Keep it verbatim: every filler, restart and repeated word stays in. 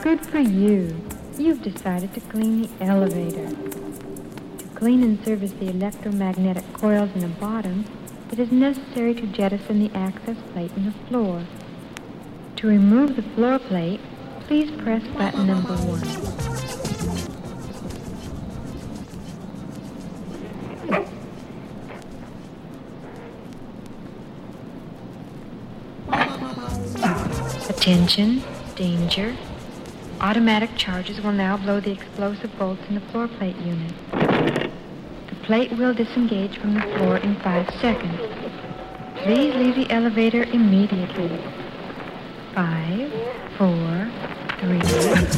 Good for you. You've decided to clean the elevator. To clean and service the electromagnetic coils in the bottom, it is necessary to jettison the access plate in the floor. To remove the floor plate, please press button number one. Attention, danger. Automatic charges will now blow the explosive bolts in the floor plate unit. The plate will disengage from the floor in five seconds. Please leave the elevator immediately. Five, four, three,